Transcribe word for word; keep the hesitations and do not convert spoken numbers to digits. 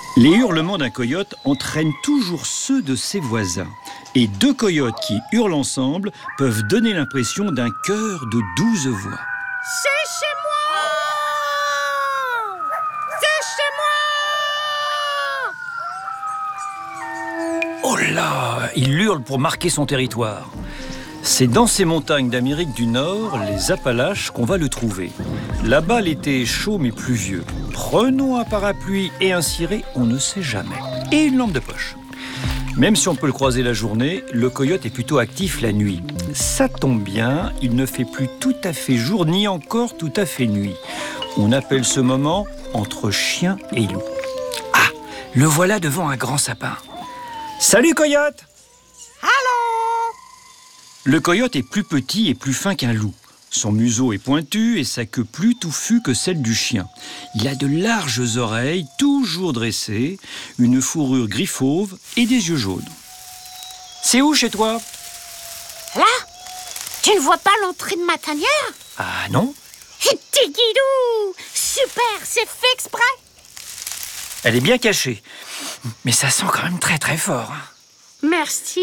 Les hurlements d'un coyote entraînent toujours ceux de ses voisins. Et deux coyotes qui hurlent ensemble peuvent donner l'impression d'un chœur de douze voix. C'est chez moi! C'est chez moi! Oh là! Il hurle pour marquer son territoire. C'est dans ces montagnes d'Amérique du Nord, les Appalaches, qu'on va le trouver. Là-bas, l'été est chaud mais pluvieux. Prenons un parapluie et un ciré, on ne sait jamais. Et une lampe de poche. Même si on peut le croiser la journée, le coyote est plutôt actif la nuit. Ça tombe bien, il ne fait plus tout à fait jour ni encore tout à fait nuit. On appelle ce moment entre chien et loup. Ah, le voilà devant un grand sapin. Salut coyote! Allô? Le coyote est plus petit et plus fin qu'un loup. Son museau est pointu et sa queue plus touffue que celle du chien. Il a de larges oreilles, toujours dressées, une fourrure gris fauve et des yeux jaunes. C'est où chez toi? Là? Tu ne vois pas l'entrée de ma tanière? Ah non? Tigidou! Super, c'est fait exprès! Elle est bien cachée. Mais ça sent quand même très très fort. Hein. Merci.